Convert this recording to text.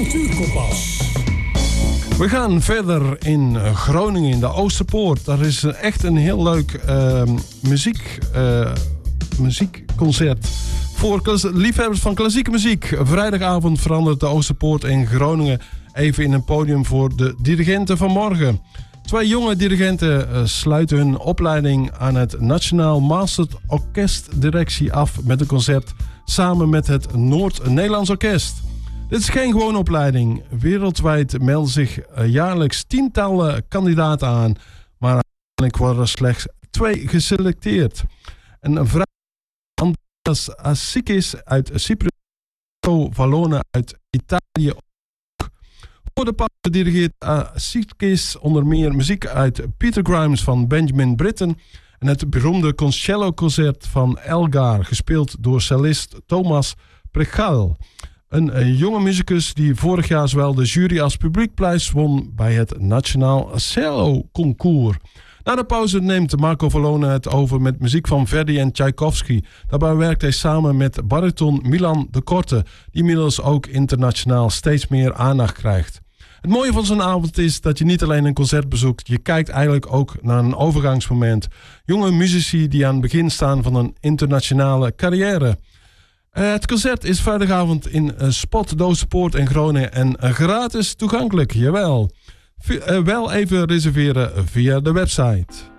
Cultuurkompas. We gaan verder in Groningen, in de Oosterpoort. Daar is echt een heel leuk muziekconcert voor liefhebbers van klassieke muziek. Vrijdagavond verandert de Oosterpoort in Groningen even in een podium voor de dirigenten van morgen. 2 jonge dirigenten sluiten hun opleiding aan het Nationaal Master Orkestdirectie af met een concert samen met het Noord-Nederlands Orkest. Dit is geen gewone opleiding. Wereldwijd melden zich jaarlijks tientallen kandidaten aan, maar uiteindelijk worden er slechts 2 geselecteerd. Een vrouw Andreas Assikis uit Cyprus, Vallone uit Italië. Voor de pauze dirigeert Assikis onder meer muziek uit Peter Grimes van Benjamin Britten en het beroemde Concello-concert van Elgar, gespeeld door cellist Thomas Prechal. Een jonge muzikus die vorig jaar zowel de jury als publiekprijs won bij het Nationaal Cello Concours. Na de pauze neemt Marco Vallone het over met muziek van Verdi en Tchaikovsky. Daarbij werkt hij samen met bariton Milan de Korte, die inmiddels ook internationaal steeds meer aandacht krijgt. Het mooie van zo'n avond is dat je niet alleen een concert bezoekt, je kijkt eigenlijk ook naar een overgangsmoment. Jonge muzici die aan het begin staan van een internationale carrière. Het concert is vrijdagavond in Spot de Oosterpoort in Groningen en gratis toegankelijk, jawel. Wel even reserveren via de website.